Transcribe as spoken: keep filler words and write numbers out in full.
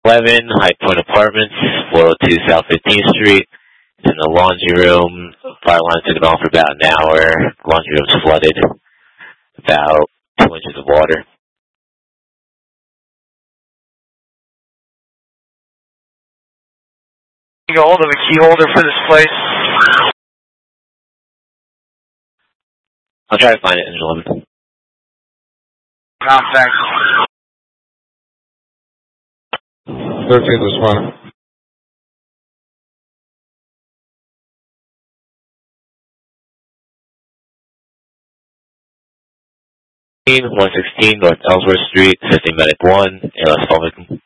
eleven, High Point Apartments, four oh two South fifteenth Street. It's in the laundry room. Fire line took it on for about an hour. Laundry room's flooded. About two inches of water. Get hold of a key holder for this place. I'll try to find it in eleven. No, thanks. thirteenth is fine. one sixteen North Ellsworth Street, assisting medic one, A L S call victim.